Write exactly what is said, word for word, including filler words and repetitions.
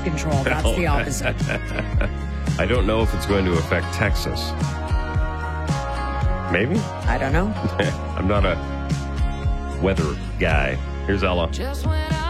of control. That's Well, the opposite. I don't know if it's going to affect Texas. Maybe? I don't know. I'm not a weather guy. Here's Ella. Just when I